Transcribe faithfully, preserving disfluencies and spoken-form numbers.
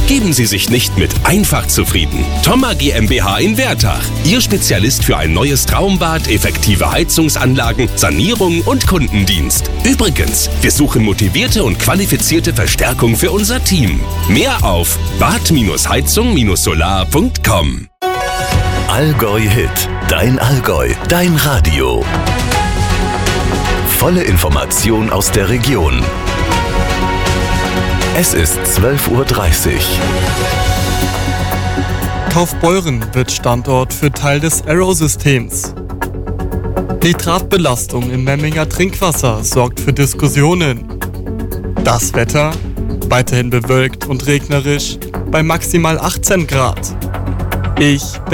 Geben Sie sich nicht mit einfach zufrieden. Thoma GmbH in Wertach. Ihr Spezialist für ein neues Traumbad, effektive Heizungsanlagen, Sanierung und Kundendienst. Übrigens, wir suchen motivierte und qualifizierte Verstärkung für unser Team. Mehr auf bad heizung solar punkt com. Allgäu Hit. Dein Allgäu. Dein Radio. Volle Information aus der Region. Es ist zwölf Uhr dreißig. Kaufbeuren wird Standort für Teil des Arrow-Systems. Nitratbelastung im Memminger Trinkwasser sorgt für Diskussionen. Das Wetter? Weiterhin bewölkt und regnerisch bei maximal achtzehn Grad. Ich